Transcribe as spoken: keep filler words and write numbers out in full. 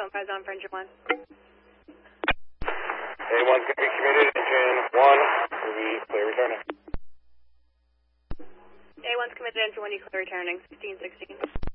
Broncos on for engine one. A one's going to be committed, engine one will be clear returning. A one's committed, engine one, you clear returning, sixteen sixteen.